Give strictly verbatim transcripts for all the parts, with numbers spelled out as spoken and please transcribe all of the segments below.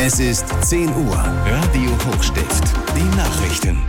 Es ist zehn Uhr. Radio Hochstift. Die Nachrichten.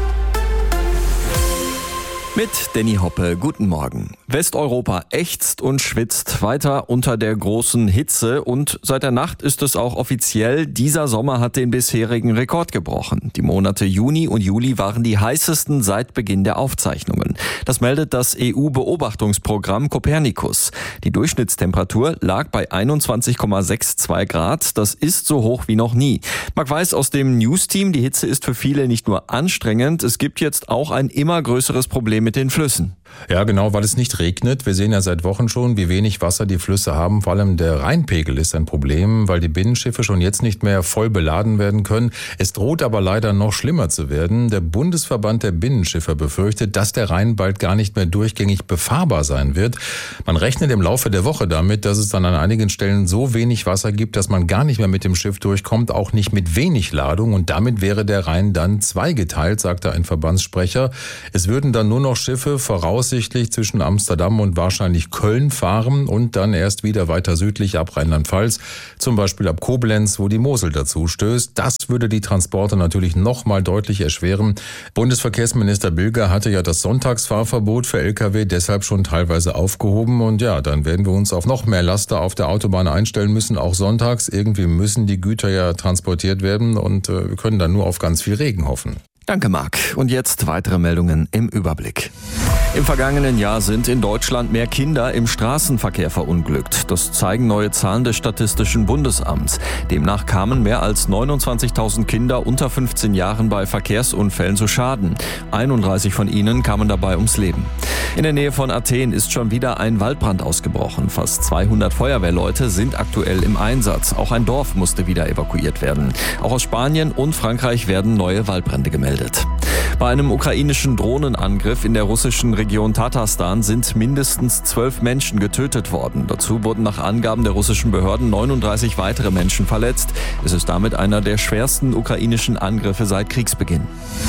Mit Danny Hoppe, guten Morgen. Westeuropa ächzt und schwitzt weiter unter der großen Hitze und seit der Nacht ist es auch offiziell, dieser Sommer hat den bisherigen Rekord gebrochen. Die Monate Juni und Juli waren die heißesten seit Beginn der Aufzeichnungen. Das meldet das E U-Beobachtungsprogramm Copernicus. Die Durchschnittstemperatur lag bei einundzwanzig Komma zweiundsechzig Grad. Das ist so hoch wie noch nie. Marc Weiß aus dem News-Team, die Hitze ist für viele nicht nur anstrengend, es gibt jetzt auch ein immer größeres Problem mit den Flüssen. Ja, genau, weil es nicht regnet. Wir sehen ja seit Wochen schon, wie wenig Wasser die Flüsse haben. Vor allem der Rheinpegel ist ein Problem, weil die Binnenschiffe schon jetzt nicht mehr voll beladen werden können. Es droht aber leider noch schlimmer zu werden. Der Bundesverband der Binnenschiffer befürchtet, dass der Rhein bald gar nicht mehr durchgängig befahrbar sein wird. Man rechnet im Laufe der Woche damit, dass es dann an einigen Stellen so wenig Wasser gibt, dass man gar nicht mehr mit dem Schiff durchkommt, auch nicht mit wenig Ladung. Und damit wäre der Rhein dann zweigeteilt, sagte ein Verbandssprecher. Es würden dann nur noch Schiffe voraussichtlich zwischen Amsterdam und wahrscheinlich Köln fahren und dann erst wieder weiter südlich ab Rheinland-Pfalz, zum Beispiel ab Koblenz, wo die Mosel dazu stößt. Das würde die Transporte natürlich noch mal deutlich erschweren. Bundesverkehrsminister Bilger hatte ja das Sonntagsfahrverbot für L K W deshalb schon teilweise aufgehoben und ja, dann werden wir uns auf noch mehr Laster auf der Autobahn einstellen müssen, auch sonntags. Irgendwie müssen die Güter ja transportiert werden und äh, wir können dann nur auf ganz viel Regen hoffen. Danke, Marc. Und jetzt weitere Meldungen im Überblick. Im vergangenen Jahr sind in Deutschland mehr Kinder im Straßenverkehr verunglückt. Das zeigen neue Zahlen des Statistischen Bundesamts. Demnach kamen mehr als neunundzwanzigtausend Kinder unter fünfzehn Jahren bei Verkehrsunfällen zu Schaden. einunddreißig von ihnen kamen dabei ums Leben. In der Nähe von Athen ist schon wieder ein Waldbrand ausgebrochen. Fast zweihundert Feuerwehrleute sind aktuell im Einsatz. Auch ein Dorf musste wieder evakuiert werden. Auch aus Spanien und Frankreich werden neue Waldbrände gemeldet. Bei einem ukrainischen Drohnenangriff in der russischen Region Tatarstan sind mindestens zwölf Menschen getötet worden. Dazu wurden nach Angaben der russischen Behörden neununddreißig weitere Menschen verletzt. Es ist damit einer der schwersten ukrainischen Angriffe seit Kriegsbeginn.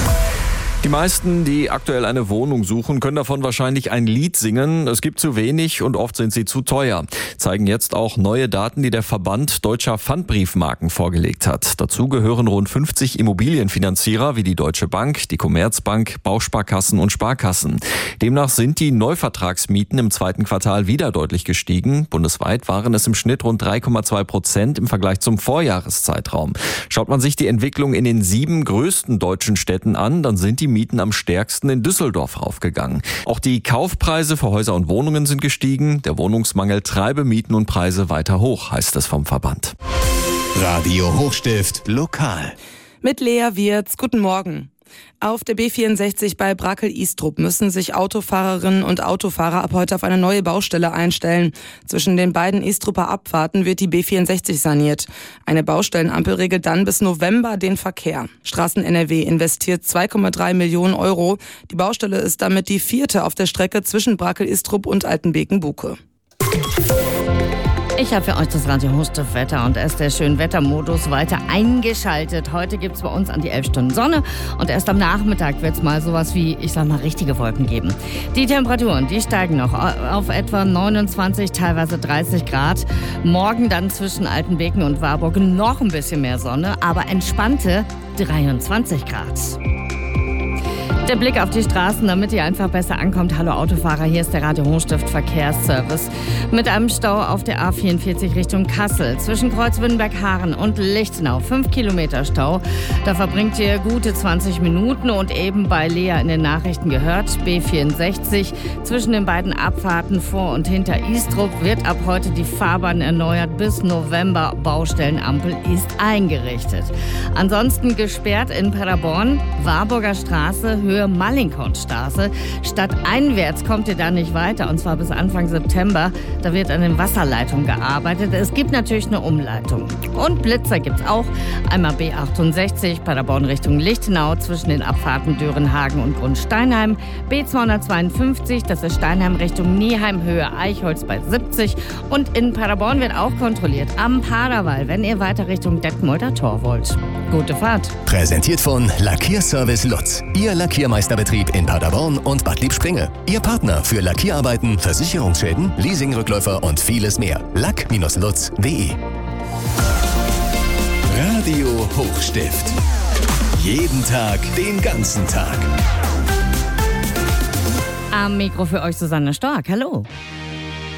Die meisten, die aktuell eine Wohnung suchen, können davon wahrscheinlich ein Lied singen. Es gibt zu wenig und oft sind sie zu teuer. Zeigen jetzt auch neue Daten, die der Verband Deutscher Pfandbriefmarken vorgelegt hat. Dazu gehören rund fünfzig Immobilienfinanzierer wie die Deutsche Bank, die Commerzbank, Bausparkassen und Sparkassen. Demnach sind die Neuvertragsmieten im zweiten Quartal wieder deutlich gestiegen. Bundesweit waren es im Schnitt rund drei Komma zwei Prozent im Vergleich zum Vorjahreszeitraum. Schaut man sich die Entwicklung in den sieben größten deutschen Städten an, dann sind die Mieten am stärksten in Düsseldorf raufgegangen. Auch die Kaufpreise für Häuser und Wohnungen sind gestiegen. Der Wohnungsmangel treibe Mieten und Preise weiter hoch, heißt es vom Verband. Radio Hochstift lokal. Mit Lea Wirz, guten Morgen. Auf der B vierundsechzig bei Brakel-Istrup müssen sich Autofahrerinnen und Autofahrer ab heute auf eine neue Baustelle einstellen. Zwischen den beiden Istruper Abfahrten wird die B vierundsechzig saniert. Eine Baustellenampel regelt dann bis November den Verkehr. Straßen-N R W investiert zwei Komma drei Millionen Euro. Die Baustelle ist damit die vierte auf der Strecke zwischen Brakel-Istrup und Altenbeken-Buke. Ich habe für euch das Radio Hochstift Wetter und erst der Schönwettermodus weiter eingeschaltet. Heute gibt es bei uns an die elf Stunden Sonne und erst am Nachmittag wird es mal sowas wie, ich sag mal, richtige Wolken geben. Die Temperaturen, die steigen noch auf etwa neunundzwanzig, teilweise dreißig Grad. Morgen dann zwischen Altenbeken und Warburg noch ein bisschen mehr Sonne, aber entspannte dreiundzwanzig Grad. Der Blick auf die Straßen, damit ihr einfach besser ankommt. Hallo Autofahrer, hier ist der Radio Hochstift Verkehrsservice. Mit einem Stau auf der A vierundvierzig Richtung Kassel. Zwischen Kreuzwindenberg-Haaren und Lichtenau. Fünf Kilometer Stau. Da verbringt ihr gute zwanzig Minuten. Und eben bei Lea in den Nachrichten gehört, B vierundsechzig. Zwischen den beiden Abfahrten vor und hinter Istrup wird ab heute die Fahrbahn erneuert. Bis November Baustellenampel ist eingerichtet. Ansonsten gesperrt in Paderborn, Warburger Straße, Höhe Mallinckrodtstraße. Stadteinwärts kommt ihr da nicht weiter, und zwar bis Anfang September. Da wird an den Wasserleitungen gearbeitet. Es gibt natürlich eine Umleitung. Und Blitzer gibt's auch. Einmal B achtundsechzig, Paderborn Richtung Lichtenau, zwischen den Abfahrten Dörenhagen und Grundsteinheim. B zweihundertzweiundfünfzig, das ist Steinheim Richtung Nieheim, Höhe Eichholz bei siebzig. Und in Paderborn wird auch kontrolliert, am Paderwall, wenn ihr weiter Richtung Detmolder Tor wollt. Gute Fahrt. Präsentiert von Lackierservice Lutz. Ihr Lackiermeisterbetrieb in Paderborn und Bad Liebspringe. Ihr Partner für Lackierarbeiten, Versicherungsschäden, Leasingrückläufer und vieles mehr. lack Bindestrich lutz Punkt de Hochstift. Jeden Tag, den ganzen Tag. Am Mikro für euch Susanne Stork. Hallo.